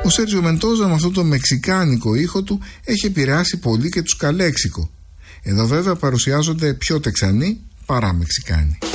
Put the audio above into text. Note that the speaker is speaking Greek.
Ο Σέρτζιο Μεντόζα με αυτό το μεξικάνικο ήχο του έχει επηρεάσει πολύ και τους Καλέξικο. Εδώ βέβαια παρουσιάζονται πιο Τεξανοί παρά Μεξικάνοι.